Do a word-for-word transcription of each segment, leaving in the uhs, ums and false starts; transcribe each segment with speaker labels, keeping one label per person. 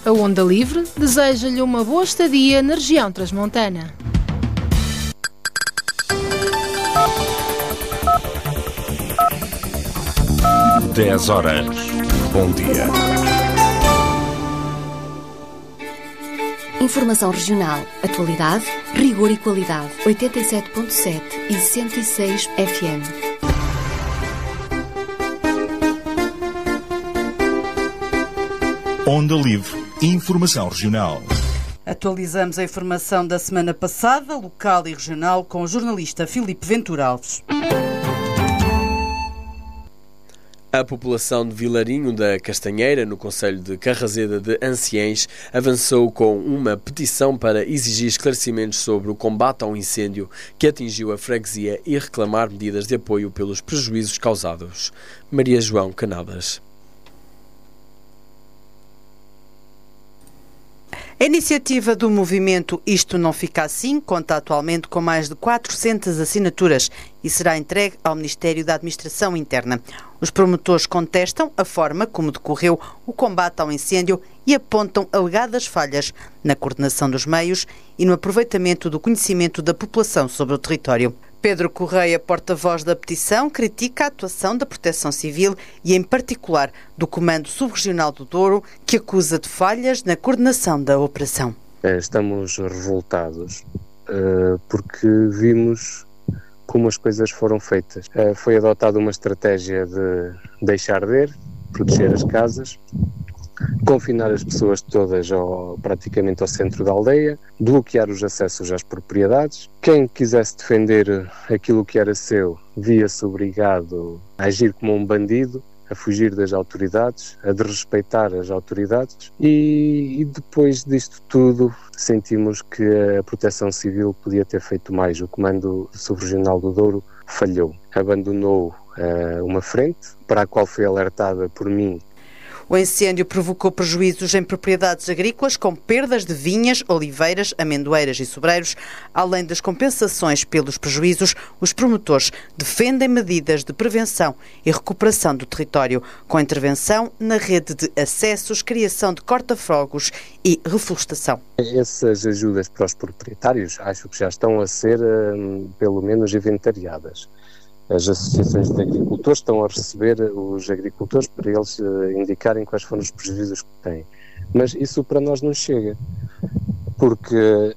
Speaker 1: A Onda Livre deseja-lhe uma boa estadia na região transmontana.
Speaker 2: dez horas. Bom dia.
Speaker 3: Informação regional, atualidade, rigor e qualidade. oitenta e sete ponto sete e cento e seis F M.
Speaker 2: Onda Livre. Informação regional.
Speaker 4: Atualizamos a informação da semana passada, local e regional, com o jornalista Filipe Ventura Alves.
Speaker 5: A população de Vilarinho da Castanheira, no concelho de Carrazeda de Anciães, avançou com uma petição para exigir esclarecimentos sobre o combate ao incêndio que atingiu a freguesia e reclamar medidas de apoio pelos prejuízos causados. Maria João Canadas.
Speaker 4: A iniciativa do movimento Isto Não Fica Assim conta atualmente com mais de quatrocentas assinaturas e será entregue ao Ministério da Administração Interna. Os promotores contestam a forma como decorreu o combate ao incêndio e apontam alegadas falhas na coordenação dos meios e no aproveitamento do conhecimento da população sobre o território. Pedro Correia, porta-voz da petição, critica a atuação da Proteção Civil e, em particular, do Comando Subregional do Douro, que acusa de falhas na coordenação da operação.
Speaker 6: Estamos revoltados uh, porque vimos como as coisas foram feitas. Uh, foi adotada uma estratégia de deixar arder, proteger as casas, confinar as pessoas todas ao, praticamente ao centro da aldeia, bloquear os acessos às propriedades. Quem quisesse defender aquilo que era seu via-se obrigado a agir como um bandido, a fugir das autoridades, a desrespeitar as autoridades e, e depois disto tudo sentimos que a Proteção Civil podia ter feito mais. O Comando Subregional do Douro falhou, abandonou uh, uma frente para a qual foi alertada por mim.
Speaker 4: O incêndio provocou prejuízos em propriedades agrícolas, com perdas de vinhas, oliveiras, amendoeiras e sobreiros. Além das compensações pelos prejuízos, os promotores defendem medidas de prevenção e recuperação do território, com intervenção na rede de acessos, criação de corta-fogos e reflorestação.
Speaker 6: Essas ajudas para os proprietários acho que já estão a ser, hum, pelo menos, inventariadas. As associações de agricultores estão a receber os agricultores para eles uh, indicarem quais foram os prejuízos que têm. Mas isso para nós não chega, porque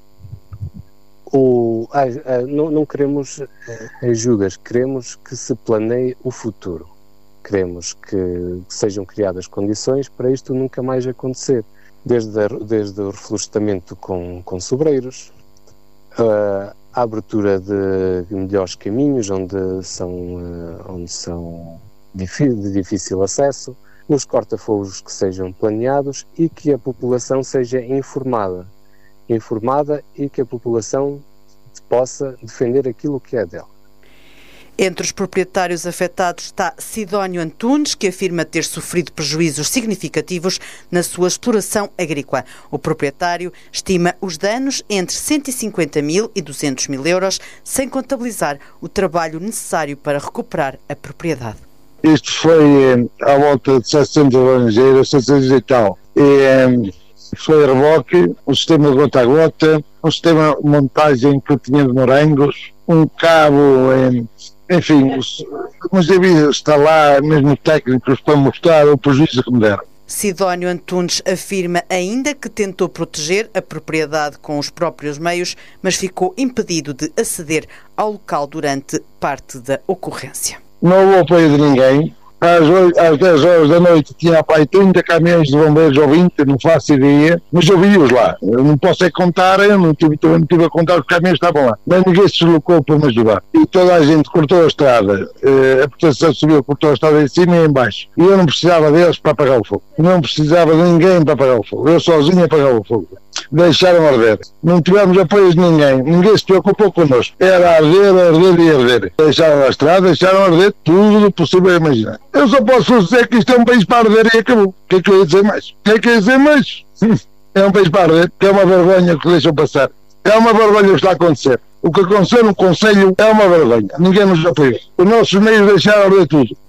Speaker 6: o, ah, ah, não, não queremos ajudas, queremos que se planeie o futuro. Queremos que, que sejam criadas condições para isto nunca mais acontecer. Desde, a, desde o reflorestamento com, com sobreiros, uh, a abertura de melhores caminhos onde são, onde são de difícil acesso, os corta-fogos que sejam planeados e que a população seja informada, informada e que a população possa defender aquilo que é dela.
Speaker 4: Entre os proprietários afetados está Sidónio Antunes, que afirma ter sofrido prejuízos significativos na sua exploração agrícola. O proprietário estima os danos entre cento e cinquenta mil e duzentos mil euros, sem contabilizar o trabalho necessário para recuperar a propriedade.
Speaker 7: Isto foi à volta de setecentas laranjeiras, setecentas e tal. E, foi reboque, um sistema de gota a gota, um sistema de montagem que tinha de morangos, um cabo... Em, Enfim, mas devia estar lá mesmo técnicos para mostrar o prejuízo que me deram.
Speaker 4: Sidónio Antunes afirma ainda que tentou proteger a propriedade com os próprios meios, mas ficou impedido de aceder ao local durante parte da ocorrência.
Speaker 7: Não houve apoio de ninguém. Às, oito, às dez horas da noite tinha pai trinta caminhões de bombeiros ou vinte, não faço ideia, mas eu vi-os lá. Eu não posso é contar, eu não tive, eu não tive a contar, os caminhões estavam lá. Mas ninguém se deslocou para me ajudar. E toda a gente cortou a estrada, a Proteção Civil cortou a estrada em cima e em baixo. E eu não precisava deles para apagar o fogo. Não precisava de ninguém para apagar o fogo. Eu sozinho apagava o fogo. Deixaram arder. Não tivemos apoio de ninguém. Ninguém se preocupou connosco. Era arder, arder e arder. Deixaram a estrada, deixaram arder tudo possível a imaginar. Eu só posso dizer que isto é um país para arder e acabou. O que é que eu ia dizer mais? O que é que eu ia dizer mais? É um país para arder, que é uma vergonha que deixam passar. É uma vergonha o que está a acontecer. O que aconteceu no Conselho é uma vergonha. Ninguém nos apoiou. Os nossos meios deixaram arder tudo.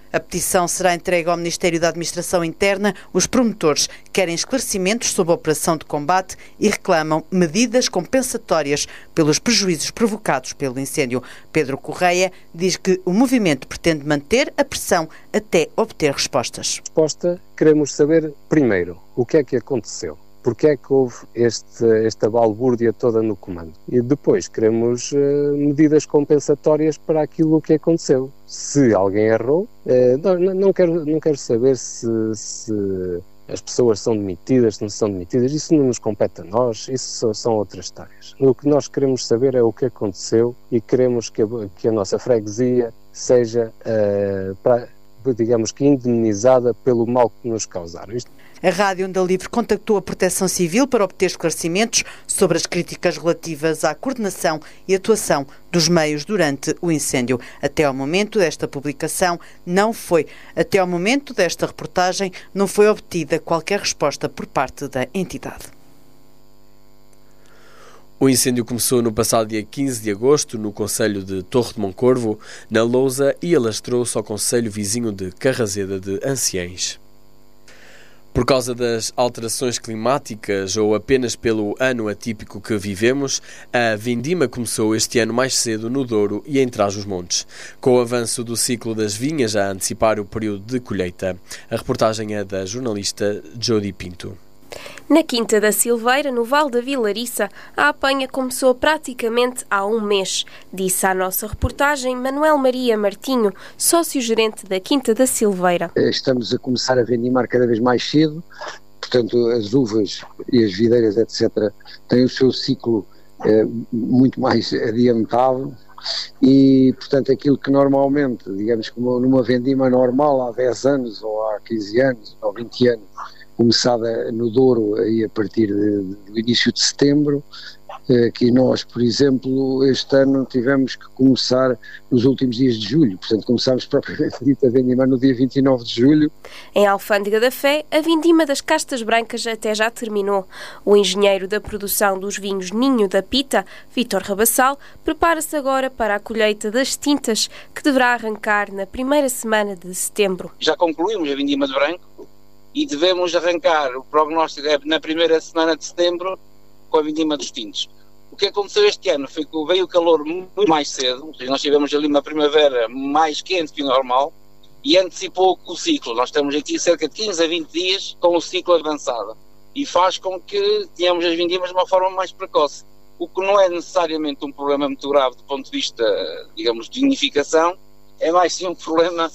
Speaker 4: A petição será entregue ao Ministério da Administração Interna. Os promotores querem esclarecimentos sobre a operação de combate e reclamam medidas compensatórias pelos prejuízos provocados pelo incêndio. Pedro Correia diz que o movimento pretende manter a pressão até obter respostas.
Speaker 6: Resposta, queremos saber, primeiro, o que é que aconteceu. Porque é que houve este, esta balbúrdia toda no comando? E depois queremos uh, medidas compensatórias para aquilo que aconteceu. Se alguém errou, uh, não, não, quero, não quero saber se, se as pessoas são demitidas, se não são demitidas. Isso não nos compete a nós, isso são outras histórias. O que nós queremos saber é o que aconteceu e queremos que a, que a nossa freguesia seja, uh, pra, digamos que, indemnizada pelo mal que nos causaram. Isto...
Speaker 4: A Rádio Onda Livre contactou a Proteção Civil para obter esclarecimentos sobre as críticas relativas à coordenação e atuação dos meios durante o incêndio. Até ao momento desta publicação não foi, até ao momento desta reportagem, não foi obtida qualquer resposta por parte da entidade.
Speaker 5: O incêndio começou no passado dia quinze de agosto no concelho de Torre de Moncorvo, na Lousa, e alastrou-se ao concelho vizinho de Carrazeda de Anciães. Por causa das alterações climáticas ou apenas pelo ano atípico que vivemos, a vindima começou este ano mais cedo no Douro e em Trás-os-Montes, com o avanço do ciclo das vinhas a antecipar o período de colheita. A reportagem é da jornalista Jody Pinto.
Speaker 8: Na Quinta da Silveira, no Vale da Vilariça, a apanha começou praticamente há um mês, disse à nossa reportagem Manuel Maria Martinho, sócio-gerente da Quinta da Silveira.
Speaker 9: Estamos a começar a vendimar cada vez mais cedo, portanto as uvas e as videiras, etcétera, têm o seu ciclo eh, muito mais adiantado e, portanto, aquilo que normalmente, digamos que numa vendima normal há dez anos ou há quinze anos ou vinte anos, começada no Douro aí a partir de, de, do início de setembro, que nós, por exemplo, este ano tivemos que começar nos últimos dias de julho, portanto começámos propriamente dito a vindima no dia vinte e nove de julho.
Speaker 8: Em Alfândega da Fé, a vindima das castas brancas até já terminou. O engenheiro da produção dos vinhos Ninho da Pita, Vítor Rabassal, prepara-se agora para a colheita das tintas, que deverá arrancar na primeira semana de setembro.
Speaker 10: Já concluímos a vindima de branco e devemos arrancar, o prognóstico é na primeira semana de setembro, com a vindima dos tintos. O que aconteceu este ano foi que veio o calor muito mais cedo, ou seja, nós tivemos ali uma primavera mais quente que o normal e antecipou o ciclo. Nós estamos aqui cerca de quinze a vinte dias com o ciclo avançado e faz com que tenhamos as vindimas de uma forma mais precoce, o que não é necessariamente um problema muito grave do ponto de vista, digamos, de vinificação, é mais sim um problema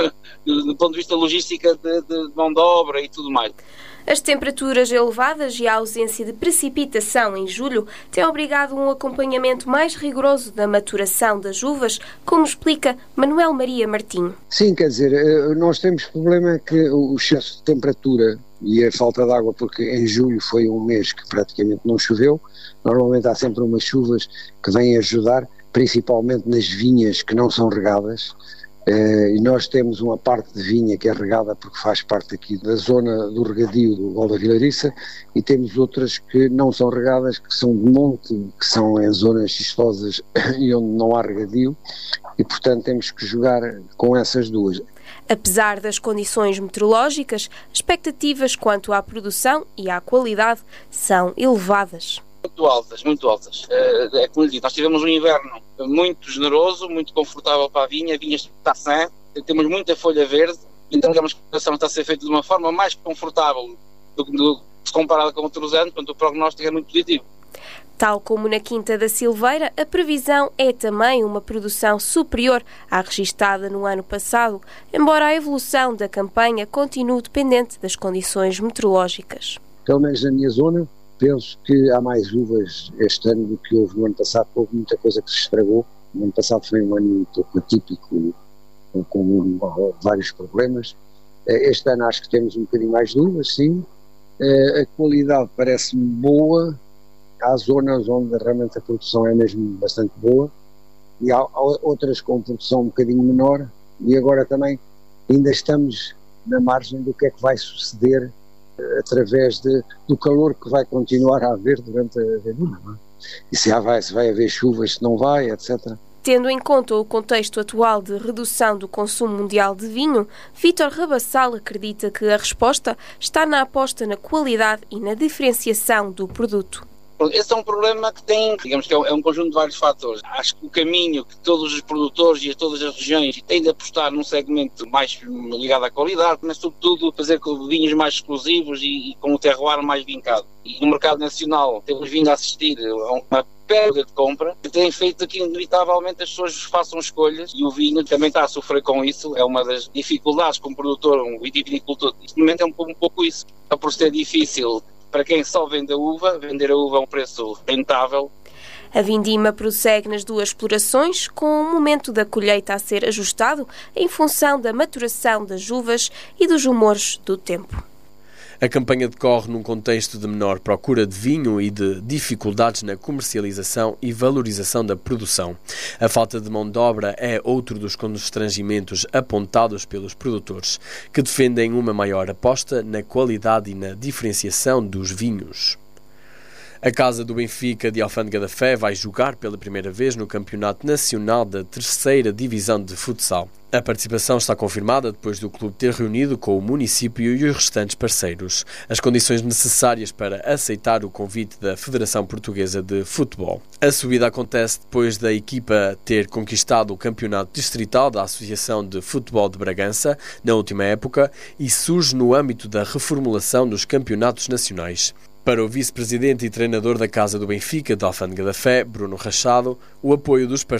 Speaker 10: do ponto de vista logística de, de mão de obra e tudo mais.
Speaker 8: As temperaturas elevadas e a ausência de precipitação em julho têm obrigado um acompanhamento mais rigoroso da maturação das uvas, como explica Manuel Maria Martinho.
Speaker 9: Sim, quer dizer, nós temos problema que o excesso de temperatura e a falta de água, porque em julho foi um mês que praticamente não choveu, normalmente há sempre umas chuvas que vêm ajudar, principalmente nas vinhas que não são regadas. Uh, e nós temos uma parte de vinha que é regada porque faz parte aqui da zona do regadio do Vale da Vilariça e temos outras que não são regadas, que são de monte, que são em zonas xistosas e onde não há regadio e portanto temos que jogar com essas duas.
Speaker 8: Apesar das condições meteorológicas, expectativas quanto à produção e à qualidade são elevadas.
Speaker 10: Muito altas, muito altas. É como lhe digo, nós tivemos um inverno muito generoso, muito confortável para a vinha, a vinha está sã, temos muita folha verde, então digamos que a produção está a ser feita de uma forma mais confortável do que comparada com outros anos, portanto o prognóstico é muito positivo.
Speaker 8: Tal como na Quinta da Silveira, a previsão é também uma produção superior à registada no ano passado, embora a evolução da campanha continue dependente das condições meteorológicas.
Speaker 9: Pelo menos na minha zona, penso que há mais uvas este ano do que houve no ano passado, houve muita coisa que se estragou. No ano passado foi um ano muito atípico, com vários problemas. Este ano acho que temos um bocadinho mais de uvas, sim. A qualidade parece-me boa, há zonas onde realmente a produção é mesmo bastante boa, e há outras com produção um bocadinho menor, e agora também ainda estamos na margem do que é que vai suceder através de, do calor que vai continuar a haver durante a vindima. E se, há, vai, se vai haver chuvas, se não vai, etcétera.
Speaker 8: Tendo em conta o contexto atual de redução do consumo mundial de vinho, Vítor Rabassal acredita que a resposta está na aposta na qualidade e na diferenciação do produto.
Speaker 10: Esse é um problema que tem, digamos que é um conjunto de vários fatores. Acho que o caminho que todos os produtores e todas as regiões têm de apostar num segmento mais ligado à qualidade, mas sobretudo fazer com vinhos mais exclusivos e, e com o terroir mais vincado. E no mercado nacional temos vindo a assistir a uma perda de compra que tem feito que inevitavelmente as pessoas façam escolhas e o vinho também está a sofrer com isso. É uma das dificuldades como produtor, um vitivinicultor. Neste momento é um, um pouco isso. É por ser difícil para quem só vende a uva, vender a uva a um preço rentável.
Speaker 8: A vindima prossegue nas duas explorações, com o momento da colheita a ser ajustado em função da maturação das uvas e dos humores do tempo.
Speaker 5: A campanha decorre num contexto de menor procura de vinho e de dificuldades na comercialização e valorização da produção. A falta de mão de obra é outro dos constrangimentos apontados pelos produtores, que defendem uma maior aposta na qualidade e na diferenciação dos vinhos. A Casa do Benfica de Alfândega da Fé vai jogar pela primeira vez no Campeonato Nacional da Terceira Divisão de Futsal. A participação está confirmada depois do clube ter reunido com o município e os restantes parceiros as condições necessárias para aceitar o convite da Federação Portuguesa de Futebol. A subida acontece depois da equipa ter conquistado o Campeonato Distrital da Associação de Futebol de Bragança na última época e surge no âmbito da reformulação dos campeonatos nacionais. Para o vice-presidente e treinador da Casa do Benfica de Alfândega da Fé, Bruno Rachado, o apoio dos parceiros